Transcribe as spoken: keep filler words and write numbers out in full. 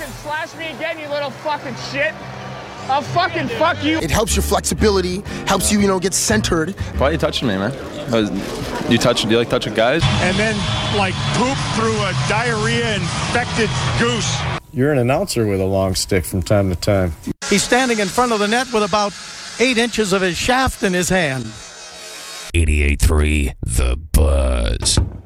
fucking slash me again, you little fucking shit. I'll fucking fuck you. It helps your flexibility, helps you, you know, get centered. Why are you touching me, man? Was, you touch? Do you like touching guys? And then, like, poop through a diarrhea-infected goose. You're an announcer with a long stick from time to time. He's standing in front of the net with about eight inches of his shaft in his hand. eighty-eight point three The Buzz.